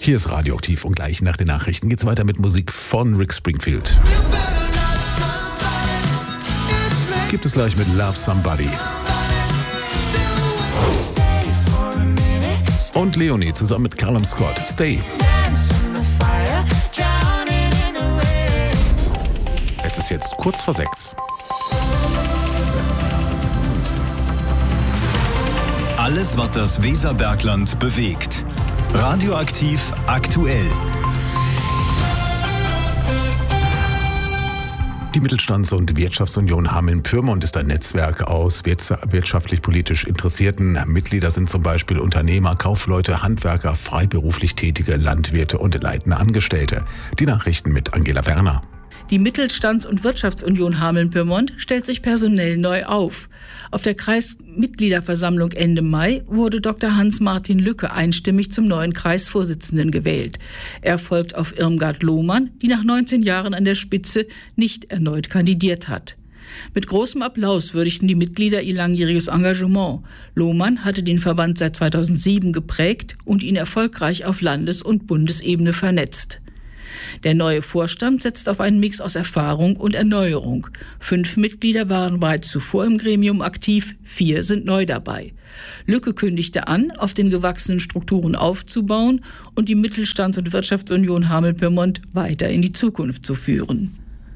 Hier ist Radioaktiv und gleich nach den Nachrichten geht's weiter mit Musik von Rick Springfield. Gibt es gleich mit Love Somebody. Und Leonie zusammen mit Callum Scott. Stay. Es ist jetzt kurz vor 6. Alles, was das Weserbergland bewegt. Radioaktiv aktuell. Die Mittelstands- und Wirtschaftsunion Hameln-Pyrmont ist ein Netzwerk aus wirtschaftlich-politisch Interessierten. Mitglieder sind zum Beispiel Unternehmer, Kaufleute, Handwerker, freiberuflich tätige Landwirte und leitende Angestellte. Die Nachrichten mit Angela Werner. Die Mittelstands- und Wirtschaftsunion Hameln-Pyrmont stellt sich personell neu auf. Auf der Kreismitgliederversammlung Ende Mai wurde Dr. Hans-Martin Lücke einstimmig zum neuen Kreisvorsitzenden gewählt. Er folgt auf Irmgard Lohmann, die nach 19 Jahren an der Spitze nicht erneut kandidiert hat. Mit großem Applaus würdigten die Mitglieder ihr langjähriges Engagement. Lohmann hatte den Verband seit 2007 geprägt und ihn erfolgreich auf Landes- und Bundesebene vernetzt. Der neue Vorstand setzt auf einen Mix aus Erfahrung und Erneuerung. 5 Mitglieder waren bereits zuvor im Gremium aktiv, 4 sind neu dabei. Lücke kündigte an, auf den gewachsenen Strukturen aufzubauen und die Mittelstands- und Wirtschaftsunion Hameln-Pyrmont weiter in die Zukunft zu führen.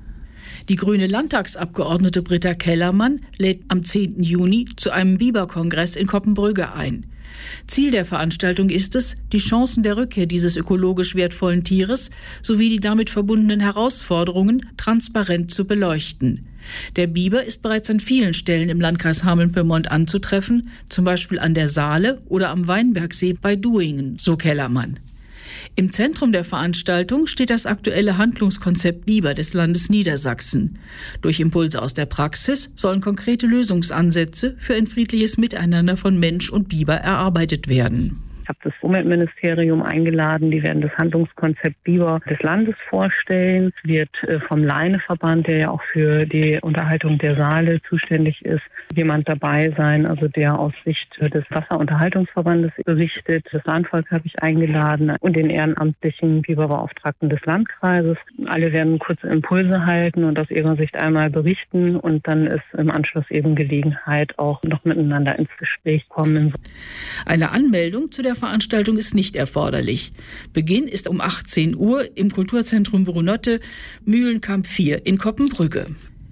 Die grüne Landtagsabgeordnete Britta Kellermann lädt am 10. Juni zu einem Biberkongress in Coppenbrügge ein. Ziel der Veranstaltung ist es, die Chancen der Rückkehr dieses ökologisch wertvollen Tieres sowie die damit verbundenen Herausforderungen transparent zu beleuchten. Der Biber ist bereits an vielen Stellen im Landkreis Hameln-Pyrmont anzutreffen, zum Beispiel an der Saale oder am Weinbergsee bei Duingen, so Kellermann. Im Zentrum der Veranstaltung steht das aktuelle Handlungskonzept Biber des Landes Niedersachsen. Durch Impulse aus der Praxis sollen konkrete Lösungsansätze für ein friedliches Miteinander von Mensch und Biber erarbeitet werden. Ich habe das Umweltministerium eingeladen, die werden das Handlungskonzept Biber des Landes vorstellen. Es wird vom Leineverband, der ja auch für die Unterhaltung der Saale zuständig ist, jemand dabei sein, also der aus Sicht des Wasserunterhaltungsverbandes berichtet. Das Landvolk habe ich eingeladen und den ehrenamtlichen Biberbeauftragten des Landkreises. Alle werden kurze Impulse halten und aus ihrer Sicht einmal berichten und dann ist im Anschluss eben Gelegenheit, auch noch miteinander ins Gespräch kommen. Eine Anmeldung zu der Veranstaltung ist nicht erforderlich. Beginn ist um 18 Uhr im Kulturzentrum Brunotte, Mühlenkamp 4 in Coppenbrügge.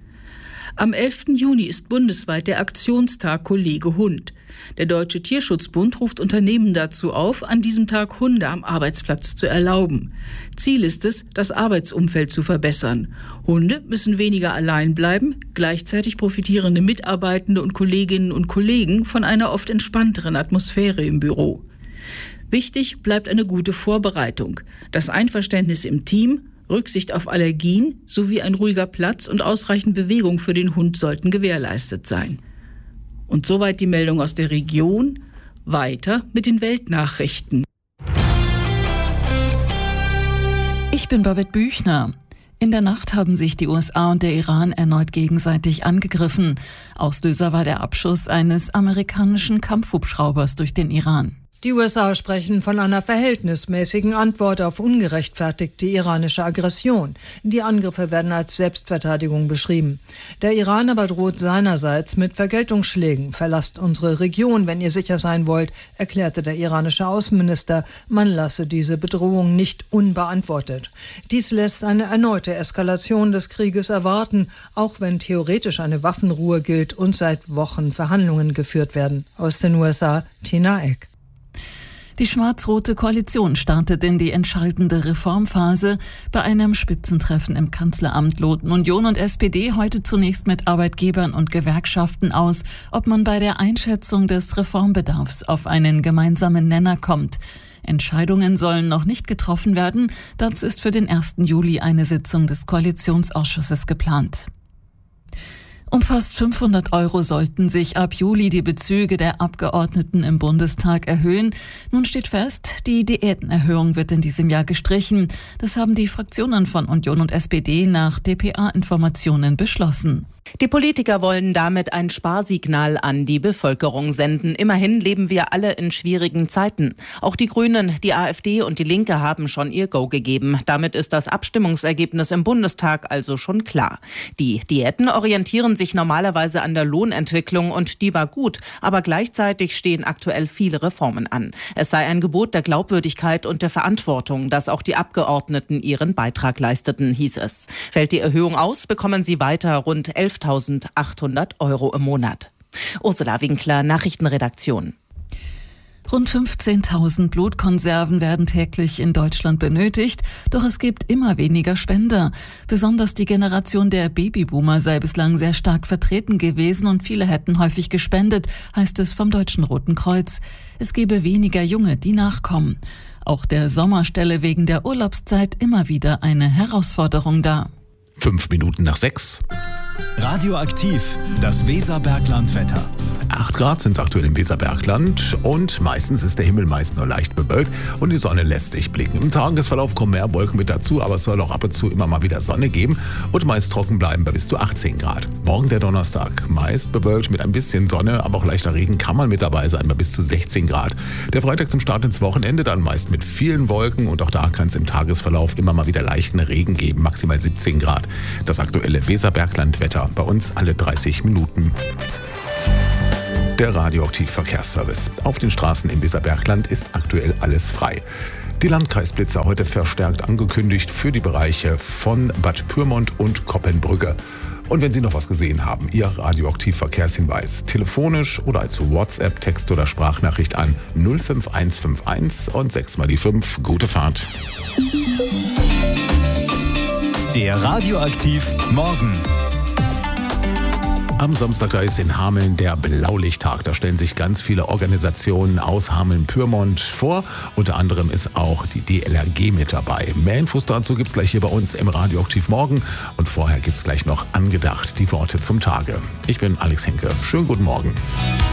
Am 11. Juni ist bundesweit der Aktionstag Kollege Hund. Der Deutsche Tierschutzbund ruft Unternehmen dazu auf, an diesem Tag Hunde am Arbeitsplatz zu erlauben. Ziel ist es, das Arbeitsumfeld zu verbessern. Hunde müssen weniger allein bleiben, gleichzeitig profitierende Mitarbeitende und Kolleginnen und Kollegen von einer oft entspannteren Atmosphäre im Büro. Wichtig bleibt eine gute Vorbereitung, das Einverständnis im Team, Rücksicht auf Allergien sowie ein ruhiger Platz und ausreichend Bewegung für den Hund sollten gewährleistet sein. Und soweit die Meldung aus der Region. Weiter mit den Weltnachrichten. Ich bin Babette Büchner. In der Nacht haben sich die USA und der Iran erneut gegenseitig angegriffen. Auslöser war der Abschuss eines amerikanischen Kampfhubschraubers durch den Iran. Die USA sprechen von einer verhältnismäßigen Antwort auf ungerechtfertigte iranische Aggression. Die Angriffe werden als Selbstverteidigung beschrieben. Der Iran aber droht seinerseits mit Vergeltungsschlägen. Verlasst unsere Region, wenn ihr sicher sein wollt, erklärte der iranische Außenminister. Man lasse diese Bedrohung nicht unbeantwortet. Dies lässt eine erneute Eskalation des Krieges erwarten, auch wenn theoretisch eine Waffenruhe gilt und seit Wochen Verhandlungen geführt werden. Aus den USA, Tina Eck. Die schwarz-rote Koalition startet in die entscheidende Reformphase. Bei einem Spitzentreffen im Kanzleramt loten Union und SPD heute zunächst mit Arbeitgebern und Gewerkschaften aus, ob man bei der Einschätzung des Reformbedarfs auf einen gemeinsamen Nenner kommt. Entscheidungen sollen noch nicht getroffen werden. Dazu ist für den 1. Juli eine Sitzung des Koalitionsausschusses geplant. Um fast 500 € sollten sich ab Juli die Bezüge der Abgeordneten im Bundestag erhöhen. Nun steht fest, die Diätenerhöhung wird in diesem Jahr gestrichen. Das haben die Fraktionen von Union und SPD nach dpa-Informationen beschlossen. Die Politiker wollen damit ein Sparsignal an die Bevölkerung senden. Immerhin leben wir alle in schwierigen Zeiten. Auch die Grünen, die AfD und die Linke haben schon ihr Go gegeben. Damit ist das Abstimmungsergebnis im Bundestag also schon klar. Die Diäten orientieren sich normalerweise an der Lohnentwicklung und die war gut. Aber gleichzeitig stehen aktuell viele Reformen an. Es sei ein Gebot der Glaubwürdigkeit und der Verantwortung, dass auch die Abgeordneten ihren Beitrag leisteten, hieß es. Fällt die Erhöhung aus, bekommen sie weiter rund 11.800 € im Monat. Ursula Winkler, Nachrichtenredaktion. Rund 15.000 Blutkonserven werden täglich in Deutschland benötigt, doch es gibt immer weniger Spender. Besonders die Generation der Babyboomer sei bislang sehr stark vertreten gewesen und viele hätten häufig gespendet, heißt es vom Deutschen Roten Kreuz. Es gebe weniger Junge, die nachkommen. Auch der Sommer stelle wegen der Urlaubszeit immer wieder eine Herausforderung dar. 5:05. Radioaktiv, das Weserbergland-Wetter. 8 Grad sind aktuell im Weserbergland und meistens ist der Himmel meist nur leicht bewölkt und die Sonne lässt sich blicken. Im Tagesverlauf kommen mehr Wolken mit dazu, aber es soll auch ab und zu immer mal wieder Sonne geben und meist trocken bleiben bei bis zu 18 Grad. Morgen der Donnerstag, meist bewölkt mit ein bisschen Sonne, aber auch leichter Regen kann mal mit dabei sein bei bis zu 16 Grad. Der Freitag zum Start ins Wochenende dann meist mit vielen Wolken und auch da kann es im Tagesverlauf immer mal wieder leichten Regen geben, maximal 17 Grad. Das aktuelle Weserbergland-Wetter bei uns alle 30 Minuten. Der Radioaktiv-Verkehrsservice. Auf den Straßen im Weserbergland ist aktuell alles frei. Die Landkreisblitzer heute verstärkt angekündigt für die Bereiche von Bad Pyrmont und Coppenbrügge. Und wenn Sie noch was gesehen haben, Ihr Radioaktiv-Verkehrshinweis telefonisch oder als WhatsApp, Text oder Sprachnachricht an 05151 und 6 mal die 5. Gute Fahrt. Der Radioaktiv Morgen. Am Samstag, da ist in Hameln der Blaulichttag. Da stellen sich ganz viele Organisationen aus Hameln-Pyrmont vor. Unter anderem ist auch die DLRG mit dabei. Mehr Infos dazu gibt's gleich hier bei uns im Radioaktiv Morgen. Und vorher gibt's gleich noch angedacht die Worte zum Tage. Ich bin Alex Henke. Schönen guten Morgen.